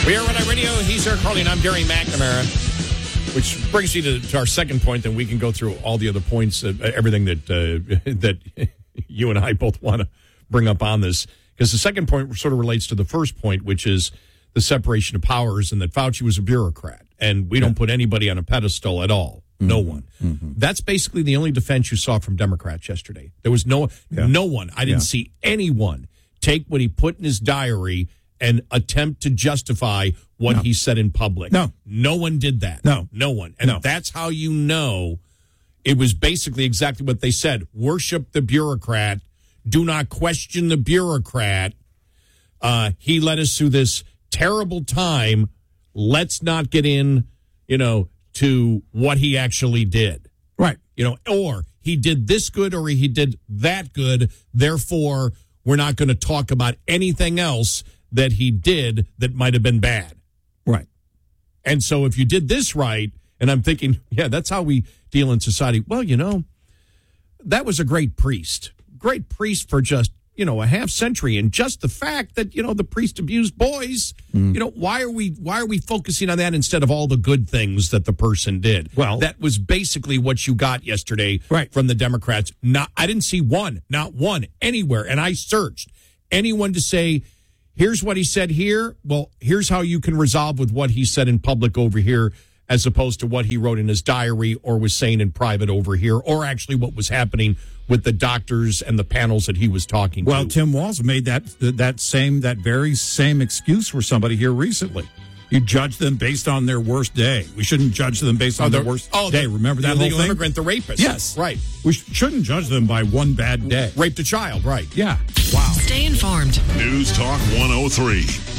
We are Red Eye Radio. He's Eric Harley, and I'm Gary McNamara. Which brings you to our second point. Then we can go through all the other points, everything that you and I both want to bring up on this. Because the second point sort of relates to the first point, which is the separation of powers, and that Fauci was a bureaucrat, and we don't put anybody on a pedestal at all. No one. That's basically the only defense you saw from Democrats yesterday. There was no one. I didn't see anyone take what he put in his diary and attempt to justify what he said in public. No one did that. No one. And that's how you know it was basically exactly what they said. Worship the bureaucrat. Do not question the bureaucrat. He led us through this terrible time. Let's not get in, to what he actually did. Right. Or he did this good or he did that good. Therefore, we're not going to talk about anything else that he did that might have been bad. Right. And so if you did this right, and I'm thinking, that's how we deal in society. Well, that was a great priest for just, a half century. And just the fact that, the priest abused boys, why are we focusing on that instead of all the good things that the person did? Well, that was basically what you got yesterday from the Democrats. I didn't see not one anywhere. And I searched anyone to say, here's what he said here. Well, here's how you can resolve with what he said in public over here, as opposed to what he wrote in his diary or was saying in private over here, or actually what was happening with the doctors and the panels that he was talking to. Well, Tim Walz made that very same excuse for somebody here recently. You judge them based on their worst day. We shouldn't judge them based on their worst day. Remember that whole thing? The illegal immigrant, the rapist. Yes. Right. We shouldn't judge them by one bad day. Raped a child, right. Yeah. Wow. Stay informed. News Talk 103.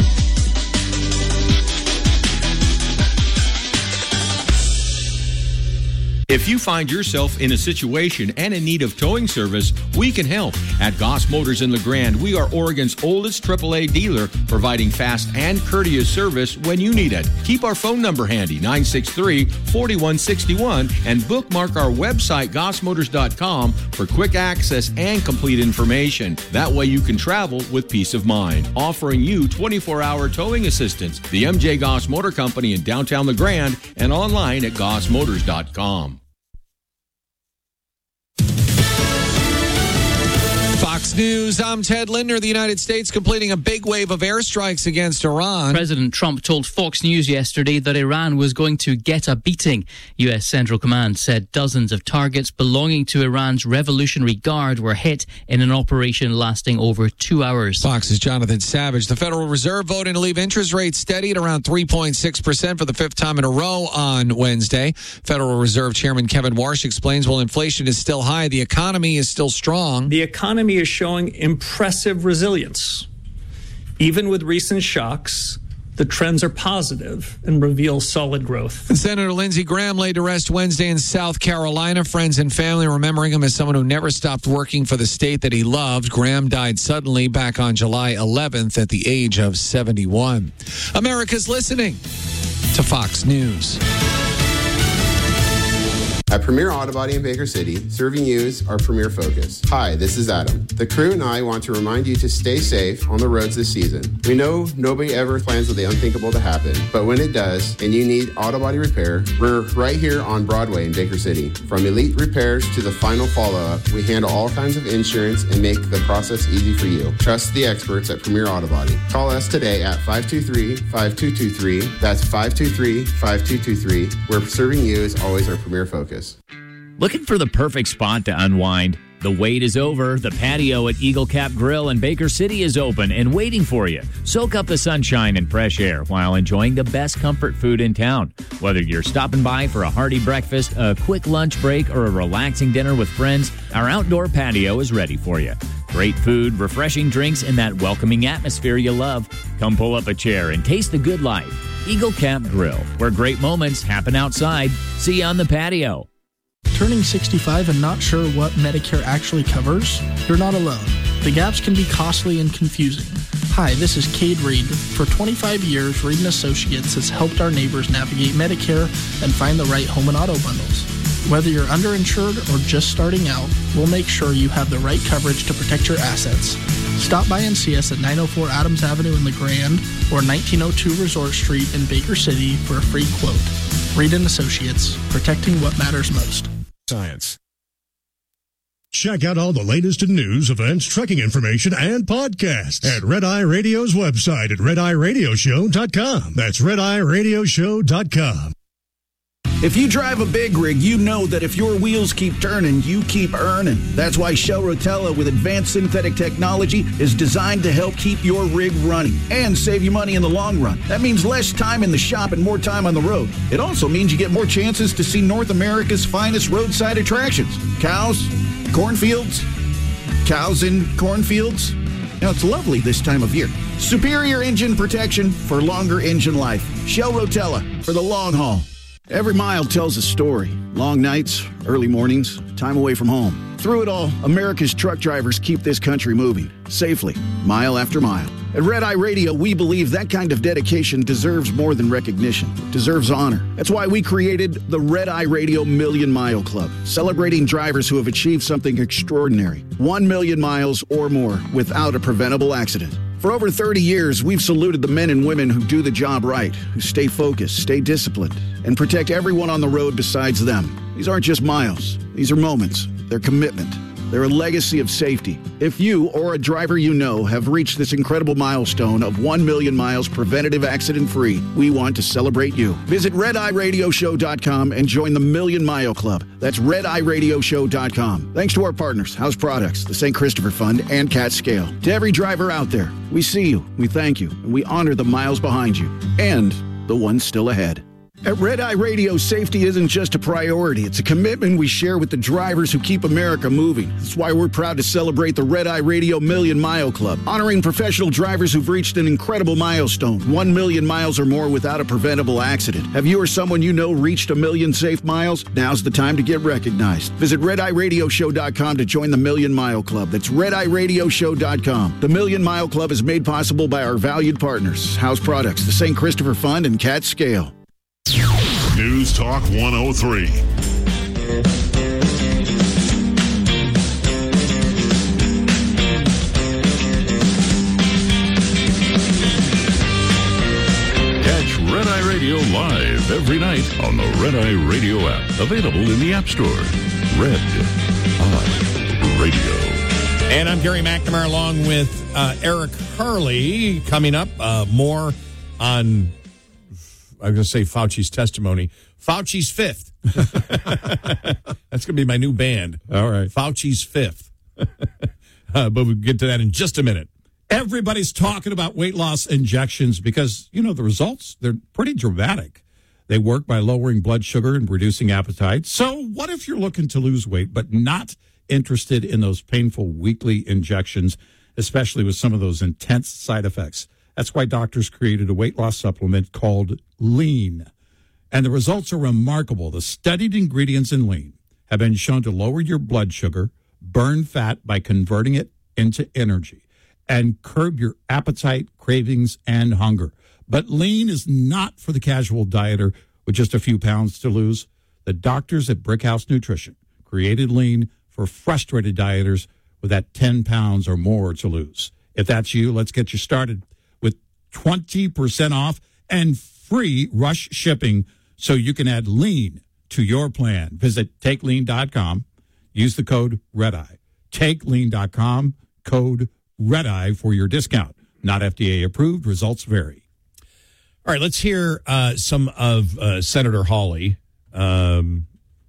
If you find yourself in a situation and in need of towing service, we can help. At Goss Motors in LeGrand, we are Oregon's oldest AAA dealer, providing fast and courteous service when you need it. Keep our phone number handy, 963-4161, and bookmark our website, gossmotors.com, for quick access and complete information. That way you can travel with peace of mind. Offering you 24-hour towing assistance. The MJ Goss Motor Company in downtown LeGrand and online at gossmotors.com. Fox News, I'm Ted Linder. The United States completing a big wave of airstrikes against Iran. President Trump told Fox News yesterday that Iran was going to get a beating. U.S. Central Command said dozens of targets belonging to Iran's Revolutionary Guard were hit in an operation lasting over 2 hours. Fox's Jonathan Savage. The Federal Reserve voting to leave interest rates steady at around 3.6% for the fifth time in a row on Wednesday. Federal Reserve Chairman Kevin Warsh explains while inflation is still high, the economy is still strong. The economy is showing impressive resilience. Even with recent shocks, the trends are positive and reveal solid growth. And Senator Lindsey Graham laid to rest Wednesday in South Carolina. Friends and family remembering him as someone who never stopped working for the state that he loved. Graham died suddenly back on July 11th at the age of 71. America's listening to Fox News. At Premier Auto Body in Baker City, serving you is our premier focus. Hi, this is Adam. The crew and I want to remind you to stay safe on the roads this season. We know nobody ever plans for the unthinkable to happen, but when it does, and you need auto body repair, we're right here on Broadway in Baker City. From elite repairs to the final follow-up, we handle all kinds of insurance and make the process easy for you. Trust the experts at Premier Auto Body. Call us today at 523-5223. That's 523-5223, where serving you is always our premier focus. Looking for the perfect spot to unwind? The wait is over. The patio at Eagle Cap Grill in Baker City is open and waiting for you. Soak up the sunshine and fresh air while enjoying the best comfort food in town. Whether you're stopping by for a hearty breakfast, a quick lunch break, or a relaxing dinner with friends, our outdoor patio is ready for you. Great food, refreshing drinks, and that welcoming atmosphere you love. Come pull up a chair and taste the good life. Eagle Cap Grill, where great moments happen outside. See you on the patio. Turning 65 and not sure what Medicare actually covers? You're not alone. The gaps can be costly and confusing. Hi, this is Cade Reed. For 25 years, Reed & Associates has helped our neighbors navigate Medicare and find the right home and auto bundles. Whether you're underinsured or just starting out, we'll make sure you have the right coverage to protect your assets. Stop by and see us at 904 Adams Avenue in LeGrand or 1902 Resort Street in Baker City for a free quote. Reed & Associates, protecting what matters most. Science. Check out all the latest in news, events, trekking information, and podcasts at Red Eye Radio's website at RedEyeRadioshow.com. That's RedEyeRadioshow.com. If you drive a big rig, you know that if your wheels keep turning, you keep earning. That's why Shell Rotella with advanced synthetic technology is designed to help keep your rig running and save you money in the long run. That means less time in the shop and more time on the road. It also means you get more chances to see North America's finest roadside attractions. Cows, cornfields, cows in cornfields. Now, it's lovely this time of year. Superior engine protection for longer engine life. Shell Rotella for the long haul. Every mile tells a story. Long nights, early mornings, time away from home. Through it all, America's truck drivers keep this country moving, safely, mile after mile. At Red Eye Radio, we believe that kind of dedication deserves more than recognition. It deserves honor. That's why we created the Red Eye Radio Million Mile Club, celebrating drivers who have achieved something extraordinary. 1 million miles or more without a preventable accident. For over 30 years, we've saluted the men and women who do the job right, who stay focused, stay disciplined, and protect everyone on the road besides them. These aren't just miles. These are moments. They're commitment. They're a legacy of safety. If you or a driver you know have reached this incredible milestone of 1 million miles preventative accident-free, we want to celebrate you. Visit RedEyeRadioshow.com and join the Million Mile Club. That's RedEyeRadioshow.com. Thanks to our partners, House Products, the St. Christopher Fund, and Cat Scale. To every driver out there, we see you, we thank you, and we honor the miles behind you and the ones still ahead. At Red Eye Radio, safety isn't just a priority. It's a commitment we share with the drivers who keep America moving. That's why we're proud to celebrate the Red Eye Radio Million Mile Club, honoring professional drivers who've reached an incredible milestone, 1 million miles or more without a preventable accident. Have you or someone you know reached 1 million safe miles? Now's the time to get recognized. Visit RedEyeRadioshow.com to join the Million Mile Club. That's RedEyeRadioshow.com. The Million Mile Club is made possible by our valued partners, House Products, the St. Christopher Fund, and Cat Scale. News Talk 103. Catch Red Eye Radio live every night on the Red Eye Radio app. Available in the App Store. Red Eye Radio. And I'm Gary McNamara along with Eric Hurley. Coming up, more on... I'm going to say Fauci's testimony. Fauci's Fifth. That's going to be my new band. All right. Fauci's Fifth. But we'll get to that in just a minute. Everybody's talking about weight loss injections because, you know, the results, they're pretty dramatic. They work by lowering blood sugar and reducing appetite. So what if you're looking to lose weight but not interested in those painful weekly injections, especially with some of those intense side effects? That's why doctors created a weight loss supplement called Lean. And the results are remarkable. The studied ingredients in Lean have been shown to lower your blood sugar, burn fat by converting it into energy, and curb your appetite, cravings, and hunger. But Lean is not for the casual dieter with just a few pounds to lose. The doctors at Brickhouse Nutrition created Lean for frustrated dieters with that 10 pounds or more to lose. If that's you, let's get you started with 20% off and free rush shipping so you can add Lean to your plan. Visit TakeLean.com. Use the code REDEYE. TakeLean.com, code REDEYE for your discount. Not FDA approved. Results vary. All right, let's hear some of Senator Hawley and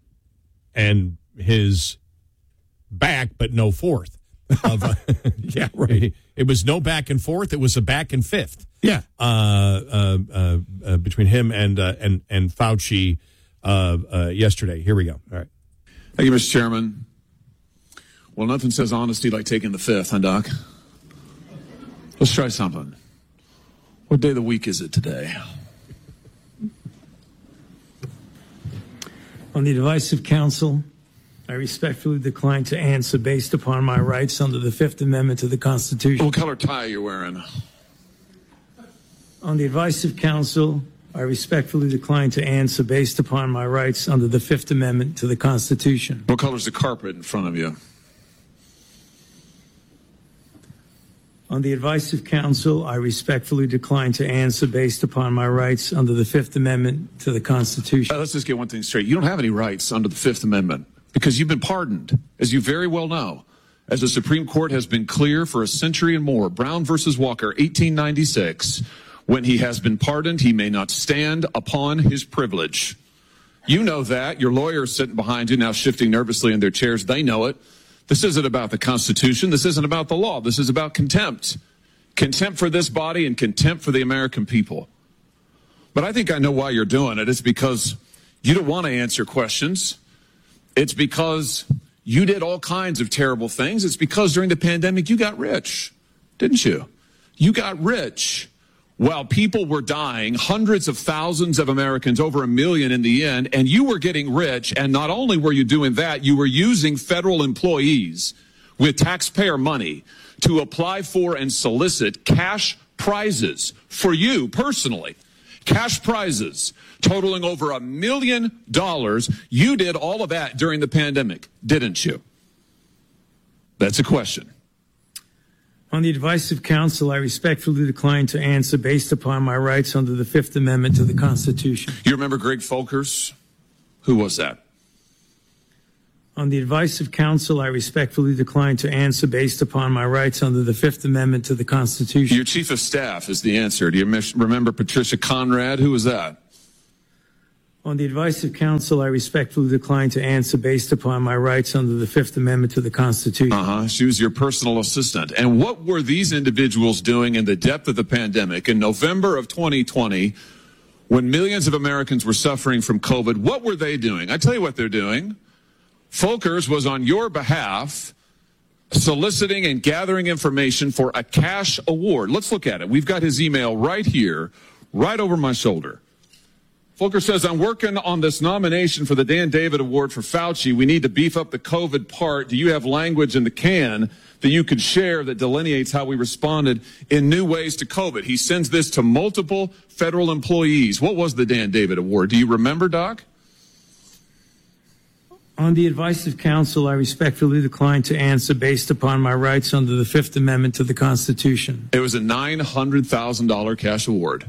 his back, but no forth. Yeah, right. It was no back and forth. It was a back and fifth. Yeah. Between him and Fauci yesterday. Here we go. All right. Thank you, Mr. Chairman. Well, nothing says honesty like taking the fifth, huh, Doc? Let's try something. What day of the week is it today? On the advice of counsel, I respectfully decline to answer based upon my rights under the Fifth Amendment to the Constitution. What color tie are you wearing? On the advice of counsel, I respectfully decline to answer based upon my rights under the Fifth Amendment to the Constitution. What color's the carpet in front of you? On the advice of counsel, I respectfully decline to answer based upon my rights under the Fifth Amendment to the Constitution. Let's just get one thing straight. You don't have any rights under the Fifth Amendment because you've been pardoned, as you very well know. As the Supreme Court has been clear for a century and more, Brown versus Walker, 1896, when he has been pardoned, he may not stand upon his privilege. You know that. Your lawyer is sitting behind you now shifting nervously in their chairs. They know it. This isn't about the Constitution. This isn't about the law. This is about contempt. Contempt for this body and contempt for the American people. But I think I know why you're doing it. It's because you don't want to answer questions. It's because you did all kinds of terrible things. It's because during the pandemic you got rich, didn't you? You got rich while people were dying, hundreds of thousands of Americans, over 1 million in the end, and you were getting rich. And not only were you doing that, you were using federal employees with taxpayer money to apply for and solicit cash prizes for you personally. Cash prizes totaling over $1 million. You did all of that during the pandemic, didn't you? That's a question. On the advice of counsel, I respectfully decline to answer based upon my rights under the Fifth Amendment to the Constitution. You remember Greg Folkers? Who was that? On the advice of counsel, I respectfully decline to answer based upon my rights under the Fifth Amendment to the Constitution. Your chief of staff is the answer. Do you remember Patricia Conrad? Who was that? On the advice of counsel, I respectfully decline to answer based upon my rights under the Fifth Amendment to the Constitution. She was your personal assistant. And what were these individuals doing in the depth of the pandemic in November of 2020 when millions of Americans were suffering from COVID? What were they doing? I tell you what they're doing. Folkers was on your behalf soliciting and gathering information for a cash award. Let's look at it. We've got his email right here, right over my shoulder. Folkers says, I'm working on this nomination for the Dan David Award for Fauci. We need to beef up the COVID part. Do you have language in the can that you could share that delineates how we responded in new ways to COVID? He sends this to multiple federal employees. What was the Dan David Award? Do you remember, Doc? On the advice of counsel, I respectfully decline to answer based upon my rights under the Fifth Amendment to the Constitution. It was a $900,000 cash award.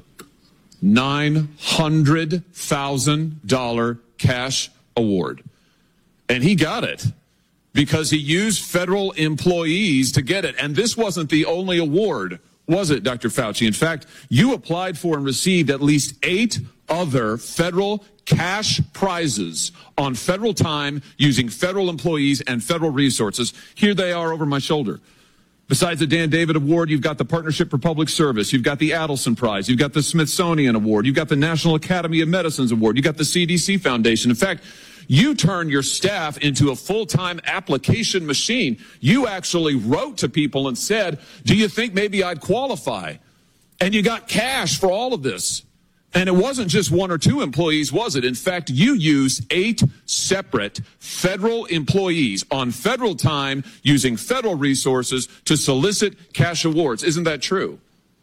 $900,000 cash award. And he got it because he used federal employees to get it. And this wasn't the only award, was it, Dr. Fauci? In fact, you applied for and received at least 8 other federal cash prizes on federal time using federal employees and federal resources. Here they are over my shoulder. Besides the Dan David Award, you've got the Partnership for Public Service. You've got the Adelson Prize. You've got the Smithsonian Award. You've got the National Academy of Medicine's Award. You've got the CDC Foundation. In fact, you turned your staff into a full-time application machine. You actually wrote to people and said, do you think maybe I'd qualify? And you got cash for all of this. And it wasn't just 1 or 2 employees, was it? In fact, you used 8 separate federal employees on federal time using federal resources to solicit cash awards. Isn't that true?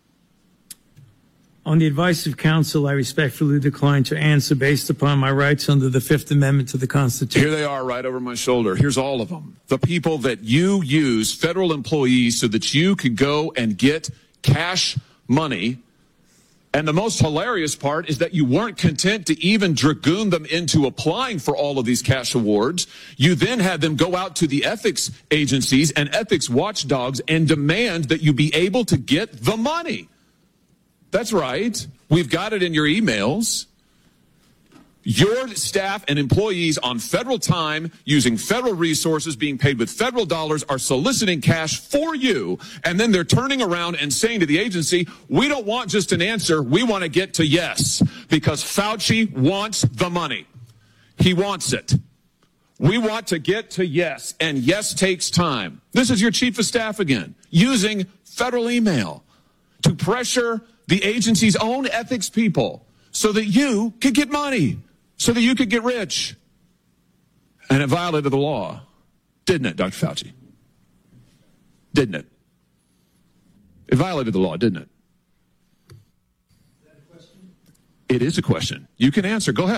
On the advice of counsel, I respectfully decline to answer based upon my rights under the Fifth Amendment to the Constitution. Here they are right over my shoulder. Here's all of them. The people that you use, federal employees, so that you could go and get cash money. And the most hilarious part is that you weren't content to even dragoon them into applying for all of these cash awards. You then had them go out to the ethics agencies and ethics watchdogs and demand that you be able to get the money. That's right. We've got it in your emails. Your staff and employees on federal time, using federal resources, being paid with federal dollars, are soliciting cash for you. And then they're turning around and saying to the agency, we don't want just an answer. We want to get to yes, because Fauci wants the money. He wants it. We want to get to yes, and yes takes time. This is your chief of staff again, using federal email to pressure the agency's own ethics people so that you could get money. So that you could get rich. And it violated the law. Didn't it, Dr. Fauci? Didn't it? It violated the law, didn't it? Is that a question? It is a question. You can answer. Go ahead.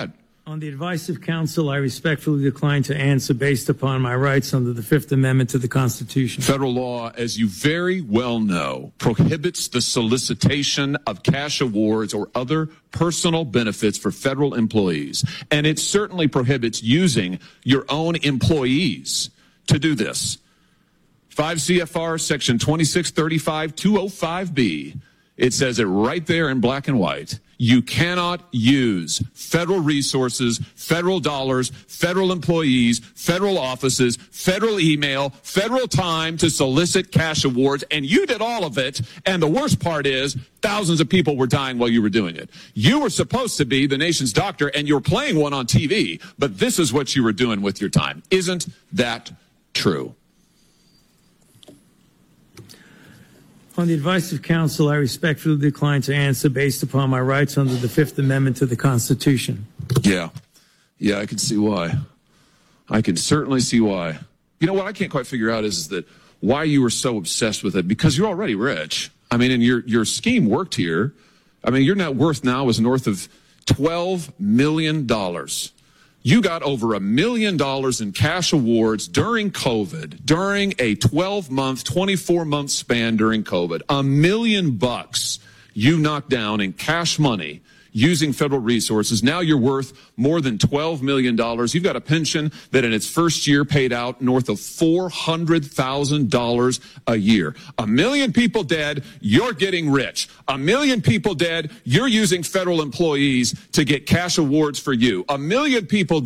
On the advice of counsel, I respectfully decline to answer based upon my rights under the Fifth Amendment to the Constitution. Federal law, as you very well know, prohibits the solicitation of cash awards or other personal benefits for federal employees. And it certainly prohibits using your own employees to do this. 5 CFR section 2635-205B. It says it right there in black and white. You cannot use federal resources, federal dollars, federal employees, federal offices, federal email, federal time to solicit cash awards. And you did all of it. And the worst part is thousands of people were dying while you were doing it. You were supposed to be the nation's doctor and you're playing one on TV. But this is what you were doing with your time. Isn't that true? On the advice of counsel, I respectfully decline to answer based upon my rights under the Fifth Amendment to the Constitution. Yeah, I can see why. I can certainly see why. You know what I can't quite figure out is that why you were so obsessed with it, because you're already rich. I mean, and your scheme worked here. I mean, your net worth now is north of $12 million. You got over $1 million in cash awards during COVID, during a 12-month, 24-month span during COVID. $1 million you knocked down in cash money using federal resources. Now you're worth more than $12 million. You've got a pension that in its first year paid out north of $400,000 a year. 1 million people dead, you're getting rich. 1 million people dead, you're using federal employees to get cash awards for you. 1 million people